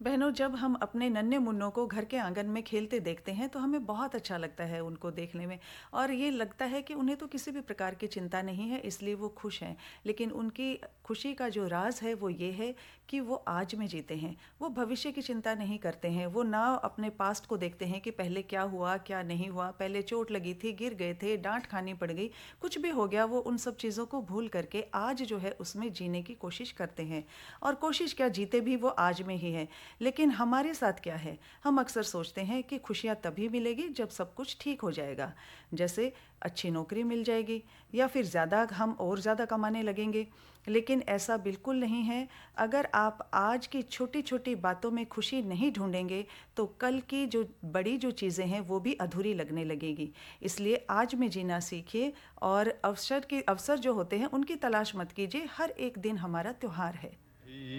बहनों, जब हम अपने नन्हे मुन्नों को घर के आंगन में खेलते देखते हैं तो हमें बहुत अच्छा लगता है उनको देखने में। और ये लगता है कि उन्हें तो किसी भी प्रकार की चिंता नहीं है, इसलिए वो खुश हैं। लेकिन उनकी खुशी का जो राज है वो ये है कि वो आज में जीते हैं। वो भविष्य की चिंता नहीं करते हैं। वो ना अपने पास्ट को देखते हैं कि पहले क्या हुआ क्या नहीं हुआ, पहले चोट लगी थी, गिर गए थे, डांट खानी पड़ गई, कुछ भी हो गया। वो उन सब चीज़ों को भूल करके आज जो है उसमें जीने की कोशिश करते हैं। और कोशिश क्या, जीते भी वो आज में ही है। लेकिन हमारे साथ क्या है, हम अक्सर सोचते हैं कि खुशियाँ तभी मिलेगी जब सब कुछ ठीक हो जाएगा। जैसे अच्छी नौकरी मिल जाएगी, या फिर हम और ज़्यादा कमाने लगेंगे। लेकिन ऐसा बिल्कुल नहीं है। अगर आप आज की छोटी छोटी बातों में खुशी नहीं ढूंढेंगे तो कल की जो बड़ी जो चीज़ें हैं वो भी अधूरी लगने लगेगी। इसलिए आज में जीना सीखिए, और अवसर जो होते हैं उनकी तलाश मत कीजिए। हर एक दिन हमारा त्योहार है।